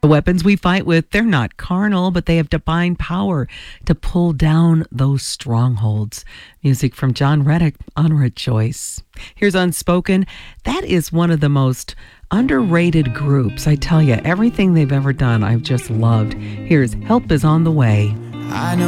The weapons we fight with, they're not carnal, but they have divine power to pull down those strongholds. Music from John Reddick on Rejoice. Here's Unspoken. That is one of the most underrated groups. I tell you, everything they've ever done, I've just loved. Here's Help Is on the Way. I know